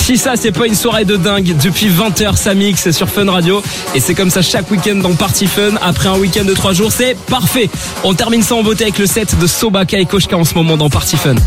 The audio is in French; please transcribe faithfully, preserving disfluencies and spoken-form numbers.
Si ça c'est pas une soirée de dingue, depuis vingt heures ça mixe sur Fun Radio. Et c'est comme ça chaque week-end dans Party Fun. Après un week-end de trois jours, c'est parfait. On termine ça en beauté avec le set de Sobaka et Koshka en ce moment dans Party Fun.